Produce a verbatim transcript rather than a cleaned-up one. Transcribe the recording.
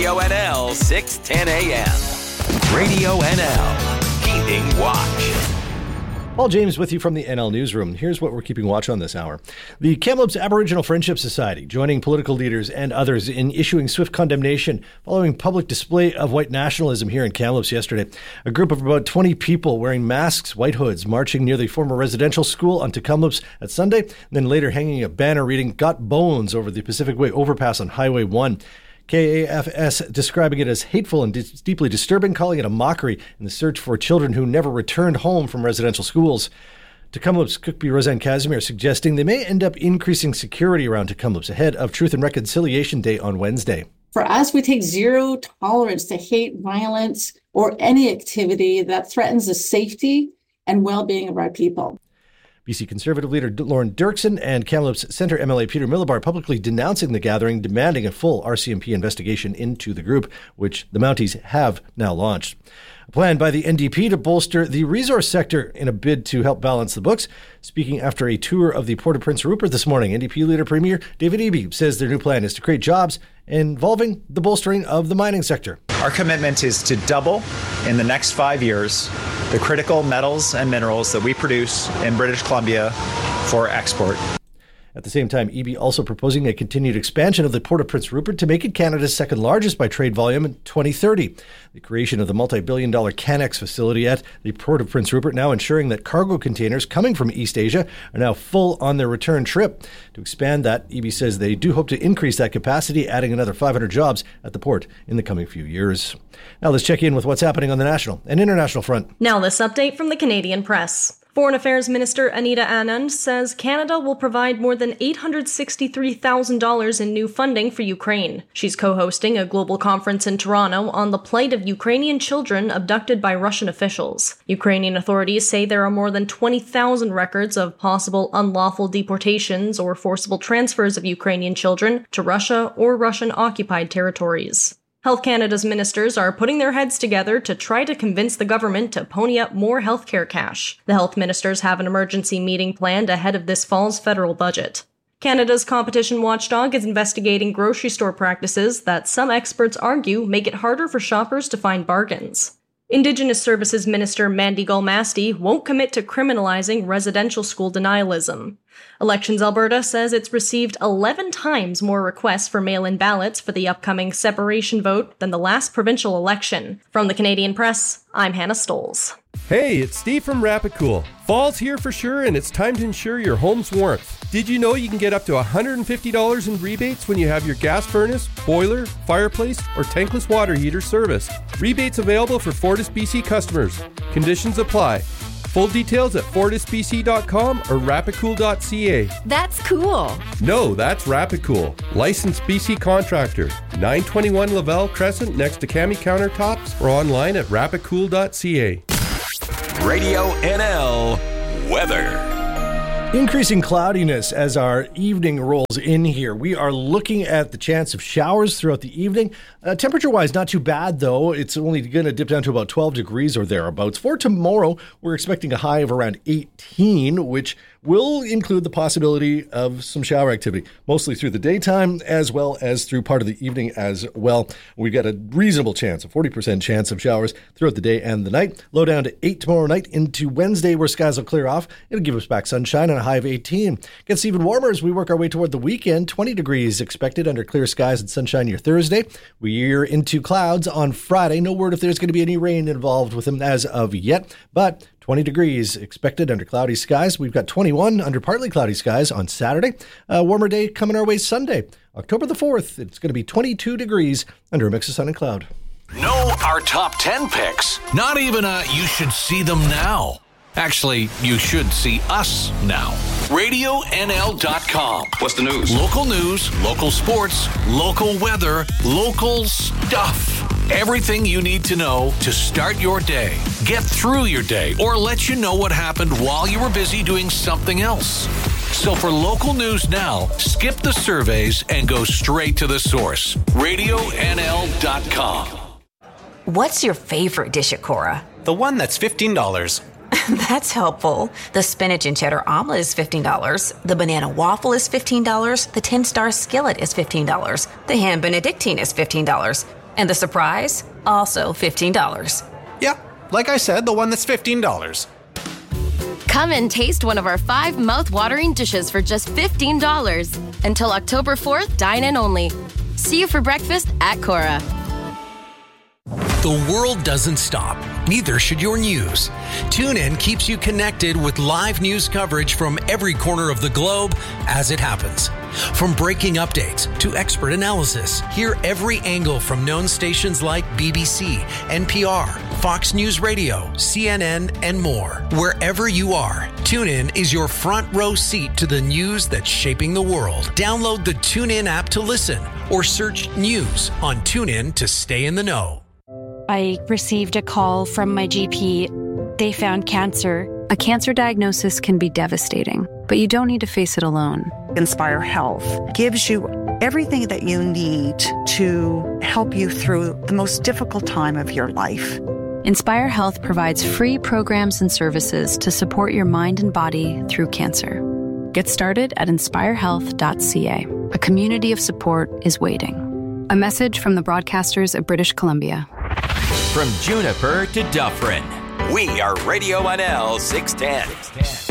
Radio N L six ten a.m. Radio N L, Keeping Watch. Paul James with you from the N L Newsroom. Here's what we're keeping watch on this hour. The Kamloops Aboriginal Friendship Society joining political leaders and others in issuing swift condemnation following public display of white nationalism here in Kamloops yesterday. A group of about twenty people wearing masks, white hoods, marching near the former residential school on Kamloops at Sunday, and then later hanging a banner reading "Got Bones" over the Pacific Way overpass on Highway one. K A F S describing it as hateful and d- deeply disturbing, calling it a mockery in the search for children who never returned home from residential schools. Kamloops Cookbee Roseanne Casimir suggesting they may end up increasing security around Kamloops ahead of Truth and Reconciliation Day on Wednesday. For us, we take zero tolerance to hate, violence, or any activity that threatens the safety and well-being of our people. B C Conservative leader Lauren Dirksen and Kamloops Centre M L A Peter Millibar publicly denouncing the gathering, demanding a full R C M P investigation into the group, which the Mounties have now launched. A plan by the N D P to bolster the resource sector in a bid to help balance the books. Speaking after a tour of the Port of Prince Rupert this morning, N D P leader Premier David Eby says their new plan is to create jobs involving the bolstering of the mining sector. Our commitment is to double in the next five years the critical metals and minerals that we produce in British Columbia for export. At the same time, Eby also proposing a continued expansion of the Port of Prince Rupert to make it Canada's second largest by trade volume in twenty thirty. The creation of the multi-billion dollar Canex facility at the Port of Prince Rupert now ensuring that cargo containers coming from East Asia are now full on their return trip. To expand that, Eby says they do hope to increase that capacity, adding another five hundred jobs at the port in the coming few years. Now let's check in with what's happening on the national and international front. Now this update from the Canadian Press. Foreign Affairs Minister Anita Anand says Canada will provide more than eight hundred sixty-three thousand dollars in new funding for Ukraine. She's co-hosting a global conference in Toronto on the plight of Ukrainian children abducted by Russian officials. Ukrainian authorities say there are more than twenty thousand records of possible unlawful deportations or forcible transfers of Ukrainian children to Russia or Russian-occupied territories. Health Canada's ministers are putting their heads together to try to convince the government to pony up more healthcare cash. The health ministers have an emergency meeting planned ahead of this fall's federal budget. Canada's competition watchdog is investigating grocery store practices that some experts argue make it harder for shoppers to find bargains. Indigenous Services Minister Mandy Galmasti won't commit to criminalizing residential school denialism. Elections Alberta says it's received eleven times more requests for mail-in ballots for the upcoming separation vote than the last provincial election. From the Canadian Press, I'm Hannah Stolz. Hey, it's Steve from Rapicool. Fall's here for sure, and it's time to ensure your home's warmth. Did you know you can get up to one hundred fifty dollars in rebates when you have your gas furnace, boiler, fireplace, or tankless water heater serviced? Rebates available for FortisBC customers. Conditions apply. Full details at fortis b c dot com or rapicool dot c a. That's cool. No, that's Rapicool. Licensed B C contractor. nine twenty-one Lavelle Crescent next to Cami Countertops or online at rapicool dot c a. Radio N L weather. Increasing cloudiness as our evening rolls in here. We are looking at the chance of showers throughout the evening. Uh, temperature-wise, not too bad, though. It's only going to dip down to about twelve degrees or thereabouts. For tomorrow, we're expecting a high of around eighteen, which will include the possibility of some shower activity, mostly through the daytime as well as through part of the evening as well. We've got a reasonable chance, a forty percent chance of showers throughout the day and the night. Low down to eight tomorrow night into Wednesday, where skies will clear off. It'll give us back sunshine and a high of eighteen. Gets even warmer as we work our way toward the weekend. twenty degrees expected under clear skies and sunshine near Thursday. We're into clouds on Friday. No word if there's going to be any rain involved with them as of yet, but twenty degrees expected under cloudy skies. We've got twenty-one under partly cloudy skies on Saturday. A warmer day coming our way Sunday, October the fourth. It's going to be twenty-two degrees under a mix of sun and cloud. Know our top ten picks. Not even a you should see them now. Actually, you should see us now. radio N L dot com. What's the news? Local news, local sports, local weather, local stuff. Everything you need to know to start your day, get through your day, or let you know what happened while you were busy doing something else. So for local news now, skip the surveys and go straight to the source. radio N L dot com. What's your favorite dish at Cora? The one that's fifteen dollars. That's helpful. The spinach and cheddar omelet is fifteen dollars. The banana waffle is fifteen dollars. The ten-star skillet is fifteen dollars. The ham benedictine is fifteen dollars. And the surprise? Also fifteen dollars. Yeah, like I said, the one that's fifteen dollars. Come and taste one of our five mouth-watering dishes for just fifteen dollars. Until October fourth, dine in only. See you for breakfast at Cora. The world doesn't stop. Neither should your news. TuneIn keeps you connected with live news coverage from every corner of the globe as it happens. From breaking updates to expert analysis, hear every angle from known stations like B B C, N P R, Fox News Radio, C N N, and more. Wherever you are, TuneIn is your front row seat to the news that's shaping the world. Download the TuneIn app to listen or search news on TuneIn to stay in the know. I received a call from my G P. They found cancer. A cancer diagnosis can be devastating, but you don't need to face it alone. Inspire Health gives you everything that you need to help you through the most difficult time of your life. Inspire Health provides free programs and services to support your mind and body through cancer. Get started at inspire health dot c a. A community of support is waiting. A message from the broadcasters of British Columbia. From Juniper to Dufferin, we are Radio N L six ten.